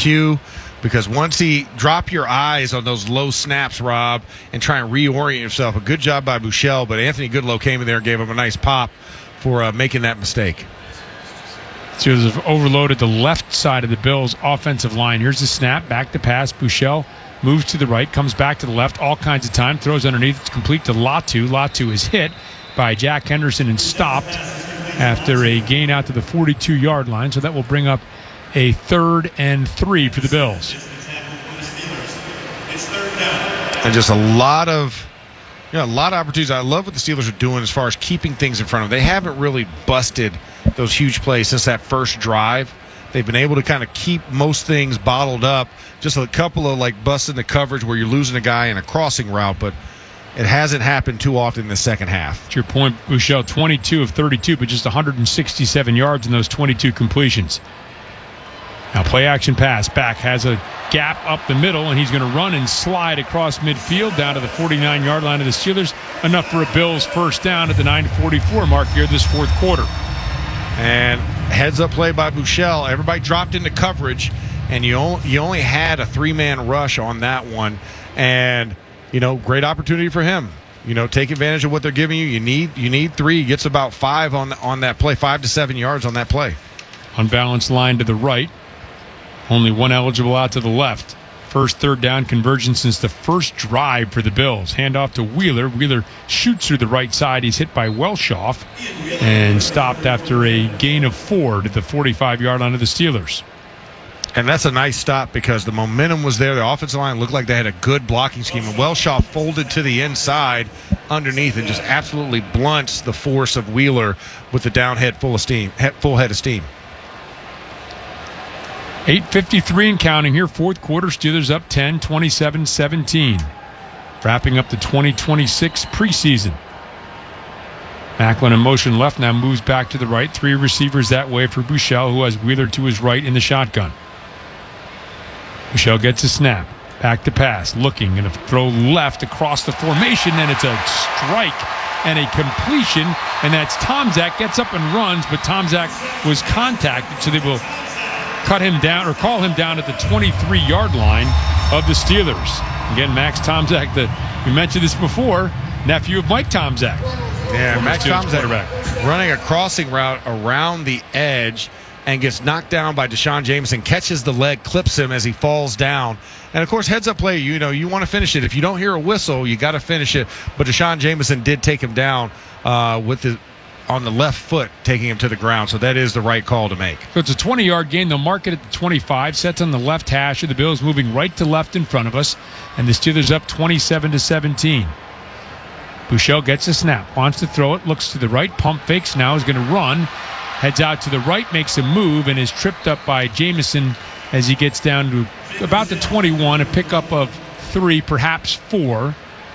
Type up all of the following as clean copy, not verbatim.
cue, because once he drop your eyes on those low snaps, Rob, and try and reorient yourself. A good job by Buechele, but Anthony Goodlow came in there and gave him a nice pop for making that mistake. Steelers have overloaded the left side of the Bills' offensive line. Here's the snap, back to pass. Buechele moves to the right, comes back to the left, all kinds of time, throws underneath. It's complete to Latu. Latu is hit by Jack Henderson and stopped after a gain out to the 42-yard line. So that will bring up a 3rd and 3 for the Bills. And just a lot of opportunities. I love what the Steelers are doing as far as keeping things in front of them. They haven't really busted those huge plays since that first drive. They've been able to kind of keep most things bottled up. Just a couple of busting the coverage where you're losing a guy in a crossing route, but it hasn't happened too often in the second half. To your point, Buechele, 22 of 32, but just 167 yards in those 22 completions. Now play action pass. Back has a gap up the middle, and he's going to run and slide across midfield down to the 49-yard line of the Steelers. Enough for a Bills first down at the 9:44 mark here this fourth quarter. And heads-up play by Buechele. Everybody dropped into coverage, and you only had a 3-man rush on that one. And, great opportunity for him. Take advantage of what they're giving you. You need 3. He gets about 5 on that play, 5 to 7 yards on that play. Unbalanced line to the right. Only one eligible out to the left. First third down conversion since the first drive for the Bills. Handoff to Wheeler. Wheeler shoots through the right side. He's hit by Welshoff and stopped after a gain of 4 to the 45-yard line of the Steelers. And that's a nice stop because the momentum was there. The offensive line looked like they had a good blocking scheme. And Welshoff folded to the inside underneath and just absolutely blunts the force of Wheeler with the downhead full head of steam. 8:53 and counting here. Fourth quarter. Steelers up 10, 27-17. Wrapping up the 2026 preseason. Maclin in motion left, now moves back to the right. 3 receivers that way for Buechele, who has Wheeler to his right in the shotgun. Buechele gets a snap. Back to pass. Looking, and a throw left across the formation, and it's a strike and a completion. And that's Tomczak. Gets up and runs, but Tomczak was contacted, so they will cut him down or call him down at the 23-yard line of the Steelers. Again, Max Tomczak, we mentioned this before, nephew of Mike Tomczak. Yeah, Max Tomczak running a crossing route around the edge and gets knocked down by Deshaun Jameson, catches the leg, clips him as he falls down. And, of course, heads-up play, you want to finish it. If you don't hear a whistle, you got to finish it. But Deshaun Jameson did take him down on the left foot, taking him to the ground. So that is the right call to make. So it's a 20-yard gain. They'll mark it at the 25. Sets on the left hash of the Bills, moving right to left in front of us. And the Steelers up 27-17. Buechele gets a snap. Wants to throw it. Looks to the right. Pump fakes. Now is going to run. Heads out to the right. Makes a move and is tripped up by Jameson as he gets down to about the 21. A pickup of 3, perhaps 4.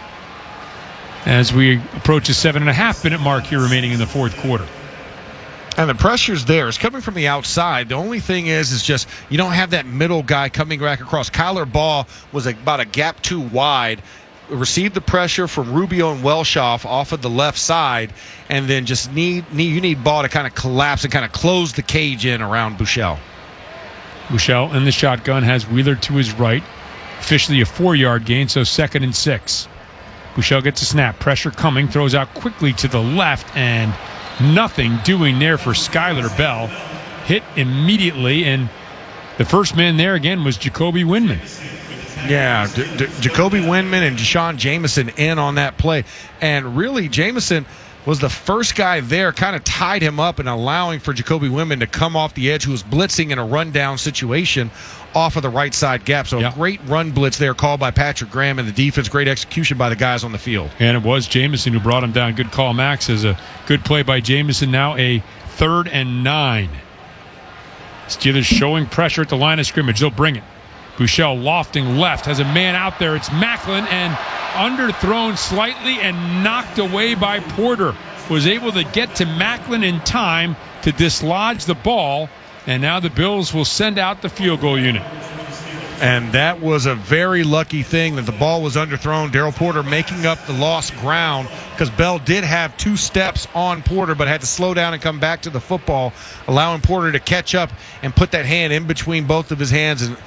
As we approach the 7.5-minute mark here remaining in the fourth quarter. And the pressure's there. It's coming from the outside. The only thing is just you don't have that middle guy coming back across. Kyler Ball was about a gap too wide. Received the pressure from Rubio and Welshoff off of the left side, and then just you need Ball to kind of collapse and kind of close the cage in around Buechele. Buechele in the shotgun has Wheeler to his right. Officially a 4-yard gain, so 2nd and 6. Buechele gets a snap. Pressure coming. Throws out quickly to the left, and nothing doing there for Skyler Bell. Hit immediately, and the first man there again was Jacoby Windman. Yeah, Jacoby Windman and Deshaun Jameson in on that play. And really, Jameson was the first guy there, kind of tied him up and allowing for Jacoby Windman to come off the edge, who was blitzing in a rundown situation off of the right side gap. So a great run blitz there called by Patrick Graham and the defense. Great execution by the guys on the field. And it was Jameson who brought him down. Good call, Max. As a good play by Jameson. Now a 3rd and 9. Steelers showing pressure at the line of scrimmage. They'll bring it. Buechele lofting left, has a man out there. It's Maclin, and underthrown slightly and knocked away by Porter. Was able to get to Maclin in time to dislodge the ball, and now the Bills will send out the field goal unit. And that was a very lucky thing that the ball was underthrown. Daryl Porter making up the lost ground because Bell did have 2 steps on Porter but had to slow down and come back to the football, allowing Porter to catch up and put that hand in between both of his hands